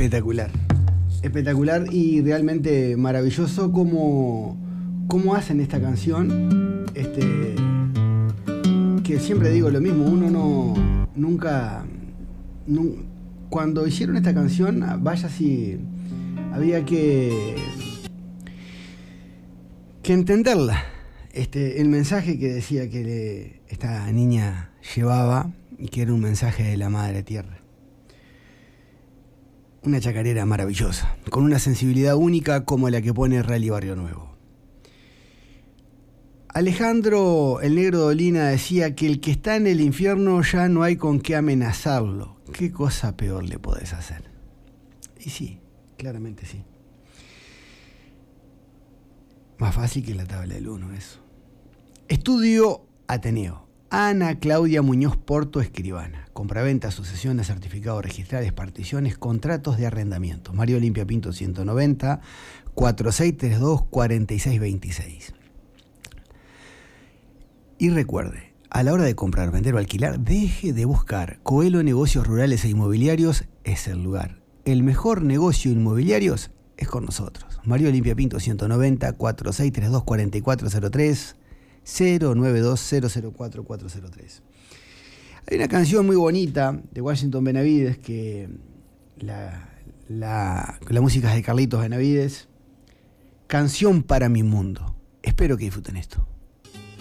Espectacular. Espectacular y realmente maravilloso cómo hacen esta canción. Que siempre digo lo mismo, uno nunca cuando hicieron esta canción, vaya si había que entenderla. El mensaje que decía que esta niña llevaba, y que era un mensaje de la Madre Tierra. Una chacarera maravillosa, con una sensibilidad única como la que pone Rally Barrio Nuevo. Alejandro el Negro Dolina decía que el que está en el infierno ya no hay con qué amenazarlo. ¿Qué cosa peor le podés hacer? Y sí, claramente sí. Más fácil que la tabla del 1 eso. Estudio Ateneo. Ana Claudia Muñoz Porto, escribana. Compraventa, sucesiones, certificados registrales, particiones, contratos de arrendamiento. María Olimpia Pinto 190 4632 4626. Y recuerde, a la hora de comprar, vender o alquilar, deje de buscar. Coelho Negocios Rurales e Inmobiliarios es el lugar. El mejor negocio inmobiliario es con nosotros. María Olimpia Pinto 190 4632 4403 092004403. Hay una canción muy bonita de Washington Benavides que la música es de Carlitos Benavides. Canción para mi mundo. Espero que disfruten esto.